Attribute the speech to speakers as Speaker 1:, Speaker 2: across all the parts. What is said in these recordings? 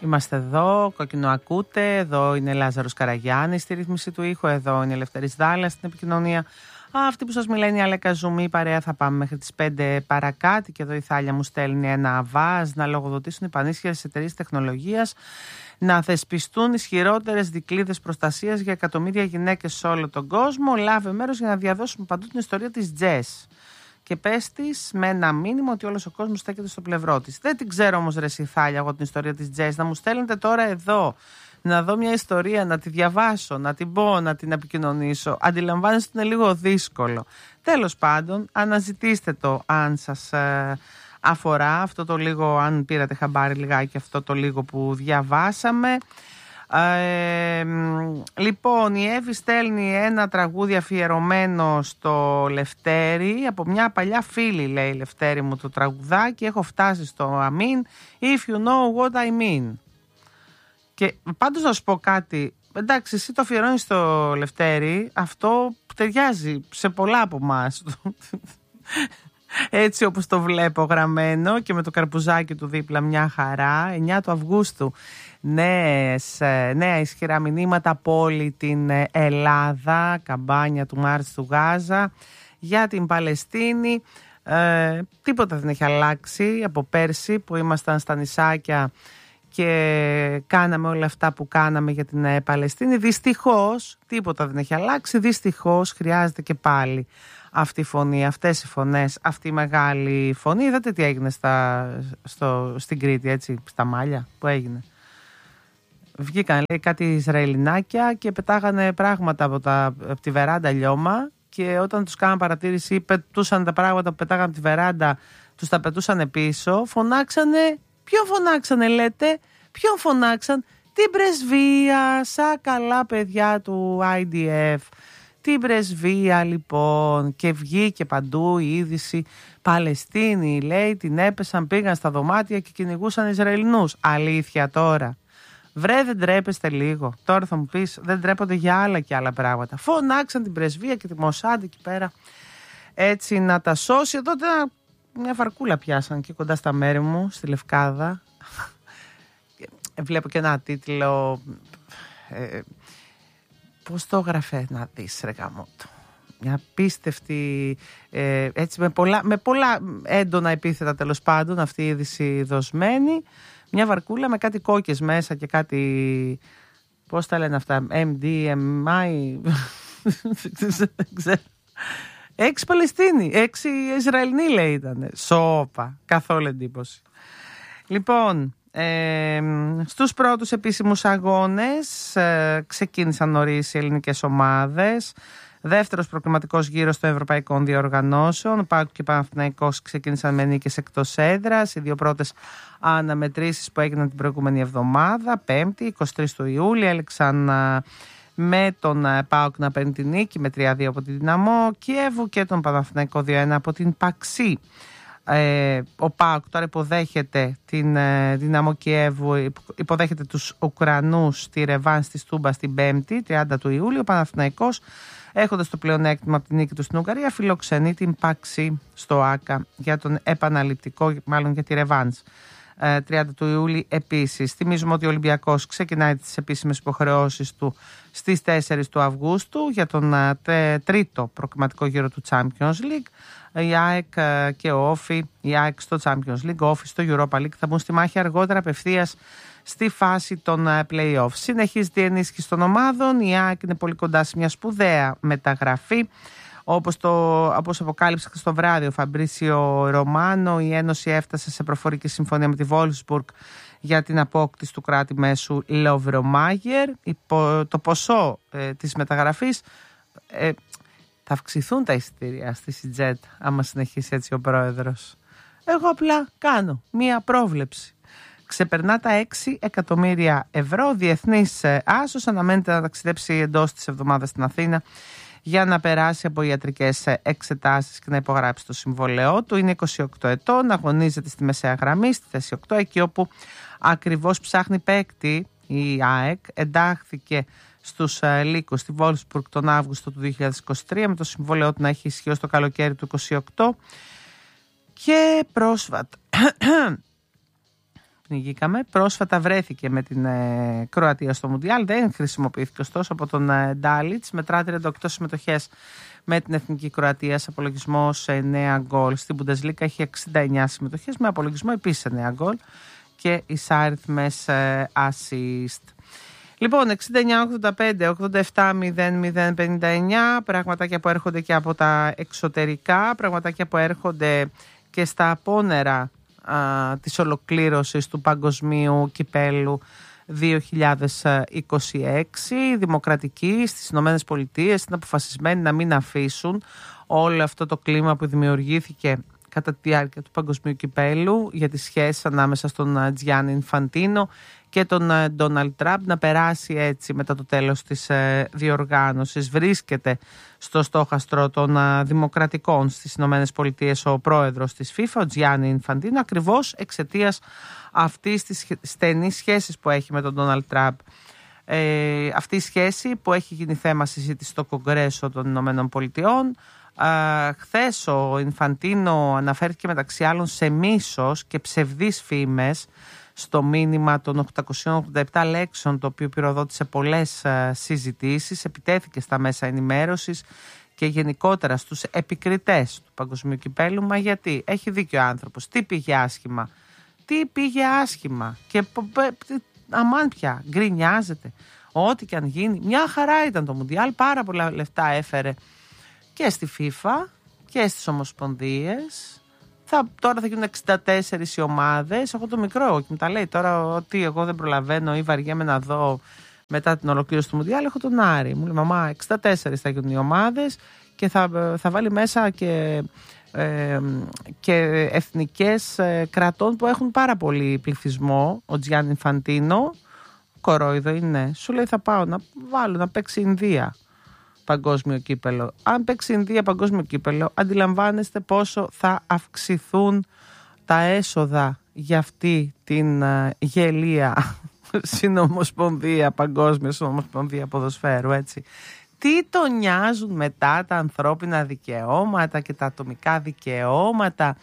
Speaker 1: Είμαστε εδώ, κόκκινο ακούτε, εδώ είναι Λάζαρος Καραγιάννης στη ρύθμιση του ήχου, εδώ είναι Ελευθερής Δάλλας στην επικοινωνία. Αυτή που σας μιλάει είναι η Αλέκα Ζουμί, παρέα θα πάμε μέχρι τις 5 παρακάτω και εδώ η Θάλια μου στέλνει ένα αβάζ να λογοδοτήσουν οι πανίσχυρες εταιρείες τεχνολογίας να θεσπιστούν ισχυρότερες δικλείδες προστασίας για εκατομμύρια γυναίκες σε όλο τον κόσμο. Λάβε μέρος για να διαδώσουμε παντού την ιστορία της Τζες. Και πες της με ένα μήνυμα ότι όλος ο κόσμος στέκεται στο πλευρό της. Δεν την ξέρω όμως ρε Θάλια εγώ την ιστορία της Τζες. Να μου στέλνετε τώρα εδώ να δω μια ιστορία, να τη διαβάσω, να την πω, να την επικοινωνήσω. Αντιλαμβάνεστε ότι είναι λίγο δύσκολο. Τέλος πάντων, αναζητήστε το αν σας αφορά αυτό το λίγο, αν πήρατε χαμπάρι λιγάκι αυτό το λίγο που διαβάσαμε. Λοιπόν, η Εύη στέλνει ένα τραγούδι αφιερωμένο στο Λευτέρη από μια παλιά φίλη, λέει Λευτέρη μου το τραγουδάκι, έχω φτάσει στο Amin, if you know what I mean. Και πάντως να σου πω κάτι, εντάξει εσύ το αφιερώνεις στο Λευτέρη, αυτό ταιριάζει σε πολλά από εμάς. Έτσι όπως το βλέπω γραμμένο και με το καρπουζάκι του δίπλα μια χαρά. 9 του Αυγούστου νέα ισχυρά μηνύματα από όλη την Ελλάδα, καμπάνια του Μάρτς του Γάζα για την Παλαιστίνη. Τίποτα δεν έχει αλλάξει από πέρσι που ήμασταν στα νησάκια και κάναμε όλα αυτά που κάναμε για την Παλαιστίνη. Δυστυχώς τίποτα δεν έχει αλλάξει, δυστυχώς χρειάζεται και πάλι αυτή η φωνή, αυτές οι φωνές, αυτή η μεγάλη φωνή. Είδατε τι έγινε στην Κρήτη, έτσι, στα Μάλια που έγινε. Βγήκαν, λέει, κάτι Ισραηλινάκια και πετάγανε πράγματα από τη βεράντα λιώμα και όταν τους κάναν παρατήρηση πετούσαν τα πράγματα που πετάγανε από τη βεράντα, τους τα πετούσαν πίσω, φωνάξανε. Ποιον φωνάξανε λέτε, ποιον φωνάξαν? Την πρεσβεία, σαν καλά παιδιά του IDF. Την πρεσβεία λοιπόν και βγήκε παντού η είδηση Παλαιστίνη, λέει, την έπεσαν, πήγαν στα δωμάτια και κυνηγούσαν Ισραηλινούς. Αλήθεια τώρα? Βρε δεν τρέπεστε λίγο? Τώρα θα μου πεις δεν τρέπονται για άλλα και άλλα πράγματα. Φωνάξαν την πρεσβεία και τη Μοσάντ εκεί πέρα έτσι να τα σώσει. Εδώ μια βαρκούλα πιάσαν και κοντά στα μέρη μου στη Λευκάδα. Βλέπω και ένα τίτλο πώς το γραφέ να δεις ρε γαμότο. Μια απίστευτη έτσι με πολλά έντονα επίθετα τέλος πάντων αυτή η είδηση δοσμένη. Μια βαρκούλα με κάτι κόκκες μέσα και κάτι, πώς τα λένε αυτά, MDMI, δεν ξέρω. 6 Παλαιστίνοι, 6 Ισραηλινοί λέει ήτανε. Σόπα, καθόλου εντύπωση. Λοιπόν, στους πρώτους επίσημους αγώνες ξεκίνησαν νωρίς οι ελληνικές ομάδες. Δεύτερος προκριματικός γύρος των ευρωπαϊκών διοργανώσεων. Ο ΠΑΟΚ και Παναθηναϊκός ξεκίνησαν με νίκες εκτός έδρας. Οι δύο πρώτες αναμετρήσεις που έγιναν την προηγούμενη εβδομάδα, 5η, 23 του Ιούλη, έλεξαν με τον ΠΑΟΚ να παίρνει την νίκη με 3-2 από την Δυναμό Κιέβου και τον Παναθηναϊκό 2-1 από την Παξί. Ο ΠΑΟΚ τώρα υποδέχεται την Δυναμό Κιέβου, υποδέχεται τους Ουκρανούς στη ρεβάνς της Τούμπα την 5η, 30 του Ιούλη. Ο Παναθηναϊκός, έχοντας το πλεονέκτημα από την νίκη του στην Ουγγαρία, φιλοξενεί την Παξί στο ΆΚΑ για τον επαναληπτικό, μάλλον για τη ρεβάνς. 30 του Ιούλη επίσης. Θυμίζουμε ότι ο Ολυμπιακός ξεκινάει τις επίσημες υποχρεώσεις του στις 4 του Αυγούστου για τον τρίτο προκριματικό γύρο του Champions League. Η ΑΕΚ και ο Όφι, η ΑΕΚ στο Champions League, ο Όφι στο Europa League θα μπουν στη μάχη αργότερα απευθείας στη φάση των play-off. Συνεχίζεται η ενίσχυση των ομάδων, η ΑΕΚ είναι πολύ κοντά σε μια σπουδαία μεταγραφή. Όπως αποκάλυψε χθες το βράδυ ο Φαμπρίσιο Ρωμάνο, η Ένωση έφτασε σε προφορική συμφωνία με τη Wolfsburg για την απόκτηση του κράτη μέσου Λοβρομάγερ. Το ποσό της μεταγραφής θα αυξηθούν τα εισιτήρια στη Σιτζέτ άμα συνεχίσει έτσι ο πρόεδρος. Εγώ απλά κάνω μία πρόβλεψη. Ξεπερνά τα 6 εκατομμύρια ευρώ. Διεθνής άσος αναμένεται να ταξιδέψει εντός της εβδομάδας στην Αθήνα για να περάσει από ιατρικές εξετάσεις και να υπογράψει το συμβόλαιό του. Είναι 28 ετών, αγωνίζεται στη μεσαία γραμμή, στη θέση 8, εκεί όπου ακριβώς ψάχνει παίκτη. Η ΑΕΚ εντάχθηκε στους Λύκους στη Wolfsburg τον Αύγουστο του 2023 με το συμβόλαιό του να έχει ισχύει ως το καλοκαίρι του 2028 και πρόσφατα πνιγήκαμε. Πρόσφατα βρέθηκε με την Κροατία στο Μουντιάλ. Δεν χρησιμοποιήθηκε ωστόσο από τον Ντάλιτς. Μετρά 38 συμμετοχές με την Εθνική Κροατία σε απολογισμό 9 γκολ. Στην Bundesliga έχει 69 συμμετοχές με απολογισμό επίσης 9 γκολ και εισάριθμες assist. Λοιπόν, 69-85, 87-0-0-59, πραγματάκια που έρχονται και από τα εξωτερικά, πραγματάκια που έρχονται και στα απόνερα της ολοκλήρωσης του Παγκοσμίου Κυπέλλου 2026. Οι δημοκρατικοί στις Ηνωμένες Πολιτείες είναι αποφασισμένοι να μην αφήσουν όλο αυτό το κλίμα που δημιουργήθηκε κατά τη διάρκεια του Παγκοσμίου Κυπέλλου για τις σχέσεις ανάμεσα στον Τζιάννη Ινφαντίνο και τον Ντόναλντ Τραμπ να περάσει έτσι μετά το τέλος της διοργάνωσης. Βρίσκεται στο στόχαστρο των δημοκρατικών στις Ηνωμένες Πολιτείες ο πρόεδρος της FIFA, ο Τζιάννη Ινφαντίνο, ακριβώς εξαιτίας αυτής της στενής σχέσης που έχει με τον Ντόναλντ Τραμπ. Αυτή η σχέση που έχει γίνει θέμα συζήτηση στο Κογκρέσο των Ηνωμένων Πολιτειών. Χθες ο Ινφαντίνο αναφέρθηκε μεταξύ άλλων σε μίσος και ψευδείς φήμες στο μήνυμα των 887 λέξεων, το οποίο πυροδότησε πολλές συζητήσεις, επιτέθηκε στα μέσα ενημέρωσης και γενικότερα στους επικριτές του Παγκοσμίου Κυπέλλου. Μα γιατί? Έχει δίκιο ο άνθρωπος. Τι πήγε άσχημα? Τι πήγε άσχημα? Και αμάν πια γκρινιάζεται. Ό,τι και αν γίνει, μια χαρά ήταν το Μουντιάλ, πάρα πολλά λεφτά έφερε και στη FIFA και στις ομοσπονδίες. Τώρα θα γίνουν 64 οι ομάδες. Έχω το μικρό και μου τα λέει τώρα ότι εγώ δεν προλαβαίνω ή βαριέμαι να δω μετά την ολοκλήρωση του Μουντιάλ. Έχω τον Άρη. Μου λέει μαμά, 64 θα γίνουν οι ομάδες και θα βάλει μέσα και εθνικές κρατών που έχουν πάρα πολύ πληθυσμό. Ο Τζιάννη Ινφαντίνο, κορόιδο είναι. Σου λέει θα πάω να βάλω να παίξει Ινδία παγκόσμιο κύπελλο. Αν παίξει Ινδία παγκόσμιο κύπελλο, αντιλαμβάνεστε πόσο θα αυξηθούν τα έσοδα για αυτή την γελία συνομοσπονδία, παγκόσμια συνομοσπονδία ποδοσφαίρου, έτσι. Τι τον νοιάζουν μετά τα ανθρώπινα δικαιώματα και τα ατομικά δικαιώματα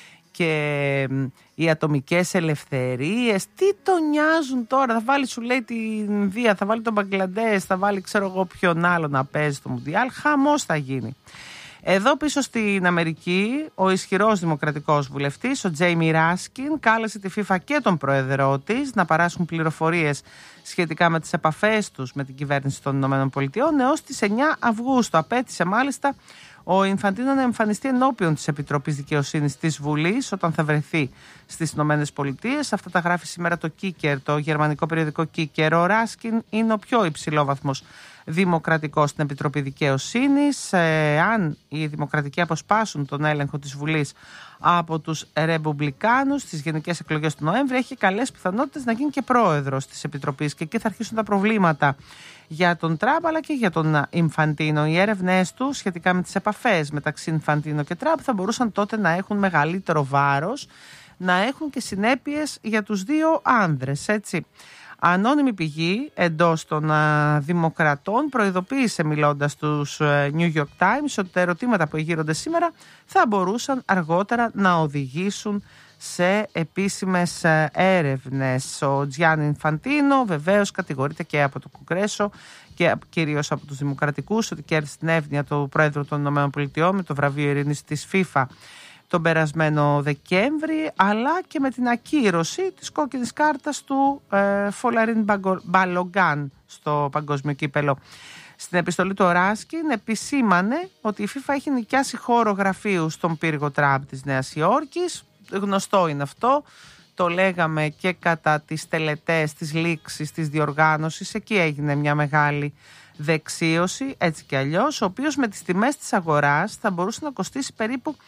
Speaker 1: και οι ατομικές ελευθερίες? Τι τον νοιάζουν τώρα? Θα βάλει, σου λέει, την Ινδία, θα βάλει τον Μπαγκλαντές, θα βάλει ξέρω εγώ ποιον άλλο να παίζει στο Μουντιάλ. Χαμός θα γίνει. Εδώ πίσω στην Αμερική, ο ισχυρός δημοκρατικός βουλευτής, ο Τζέιμι Ράσκιν, κάλεσε τη FIFA και τον πρόεδρό της να παράσχουν πληροφορίες σχετικά με τις επαφές τους με την κυβέρνηση των ΗΠΑ έως τις 9 Αυγούστου. Απέτησε μάλιστα ο Ινφαντίνο να εμφανιστεί ενώπιον της Επιτροπής Δικαιοσύνης της Βουλής όταν θα βρεθεί στις Ηνωμένες Πολιτείες. Αυτά τα γράφει σήμερα το Kicker, το γερμανικό περιοδικό Kicker. Ο Ράσκιν είναι ο πιο υψηλόβαθμος δημοκρατικός στην Επιτροπή Δικαιοσύνης. Αν οι δημοκρατικοί αποσπάσουν τον έλεγχο της Βουλής από τους Ρεπουμπλικάνους στις γενικές εκλογές του Νοέμβρη, έχει καλές πιθανότητες να γίνει και πρόεδρος της Επιτροπής και εκεί θα αρχίσουν τα προβλήματα για τον Τραμπ αλλά και για τον Ινφαντίνο. Οι έρευνές του σχετικά με τις επαφές μεταξύ Ινφαντίνο και Τραμπ θα μπορούσαν τότε να έχουν μεγαλύτερο βάρος, να έχουν και συνέπειες για τους δύο άνδρες, έτσι. Ανώνυμη πηγή εντός των δημοκρατών προειδοποίησε μιλώντας στους New York Times ότι τα ερωτήματα που εγείρονται σήμερα θα μπορούσαν αργότερα να οδηγήσουν σε επίσημες έρευνες. Ο Τζιάννη Ινφαντίνο βεβαίως κατηγορείται και από το Κογκρέσο και κυρίως από τους δημοκρατικούς ότι κέρδισε την εύνοια του Πρόεδρου των ΗΠΑ με το βραβείο ειρήνης της FIFA τον περασμένο Δεκέμβρη, αλλά και με την ακύρωση της κόκκινης κάρτας του Φολαρίν Μπαλογκάν στο παγκόσμιο κύπελλο. Στην επιστολή του Ράσκιν επισήμανε ότι η FIFA έχει νοικιάσει χώρο γραφείου στον πύργο Τραμπ της Νέας Υόρκης. Γνωστό είναι αυτό. Το λέγαμε και κατά τις τελετές της λήξης της διοργάνωσης. Εκεί έγινε μια μεγάλη δεξίωση, έτσι και αλλιώς, ο οποίος με τις τιμές της αγοράς θα μπορούσε να κοστίσει περίπου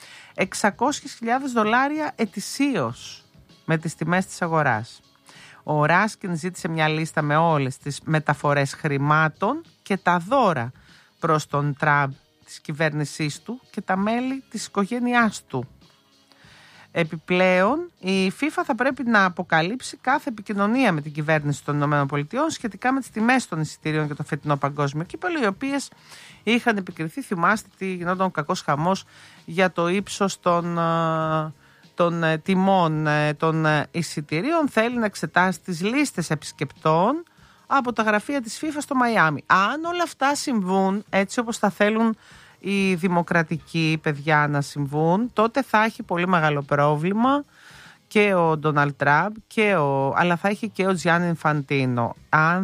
Speaker 1: $600,000 ετησίως με τις τιμές της αγοράς. Ο Ράσκιν ζήτησε μια λίστα με όλες τις μεταφορές χρημάτων και τα δώρα προς τον Τραμπ της κυβέρνησής του και τα μέλη της οικογένειάς του. Επιπλέον, η FIFA θα πρέπει να αποκαλύψει κάθε επικοινωνία με την κυβέρνηση των ΗΠΑ σχετικά με τις τιμές των εισιτήριων για το φετινό παγκόσμιο κύπελλο, οι οποίες είχαν επικριθεί. Θυμάστε τι γινόταν κακός χαμός για το ύψος των των τιμών των εισιτηρίων θέλει να εξετάσει τις λίστες επισκεπτών από τα γραφεία της FIFA στο Μαϊάμι. Αν όλα αυτά συμβούν έτσι όπως θα θέλουν οι δημοκρατικοί, παιδιά, να συμβούν, τότε θα έχει πολύ μεγάλο πρόβλημα και ο Ντόναλντ Τραμπ αλλά θα έχει και ο Τζιάννι Ινφαντίνο. Αν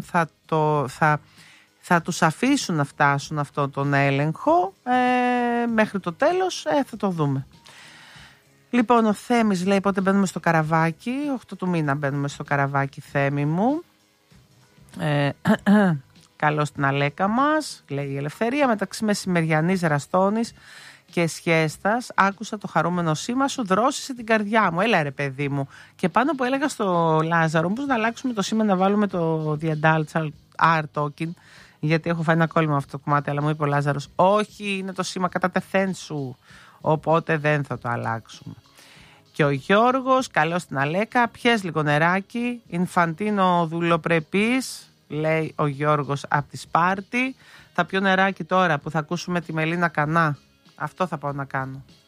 Speaker 1: θα τους αφήσουν να φτάσουν αυτόν τον έλεγχο μέχρι το τέλος, θα το δούμε. Λοιπόν, ο Θέμης λέει πότε μπαίνουμε στο καραβάκι. 8 του μήνα μπαίνουμε στο καραβάκι, Θέμη μου. Καλώς την Αλέκα μας, λέει η Ελευθερία. Μεταξύ μεσημεριανής ραστόνης και σχέστας άκουσα το χαρούμενο σήμα σου, δρόσησε την καρδιά μου. Έλα ρε παιδί μου. Και πάνω που έλεγα στο Λάζαρο, πώς να αλλάξουμε το σήμα, να βάλουμε το The Adult Art Token, γιατί έχω φάει ένα κόλλημα αυτό το κομμάτι, αλλά μου είπε ο Λάζαρος, όχι, είναι το σήμα κατά τεθέν σου, οπότε δεν θα το αλλάξουμε. Και ο Γιώργος, καλώς την Αλέκα, πιες λίγο νεράκι, Ινφαντίνο δουλοπρεπής, λέει ο Γιώργος από τη Σπάρτη. Θα πιω νεράκι τώρα που θα ακούσουμε τη Μελίνα Κανά. Αυτό θα πάω να κάνω.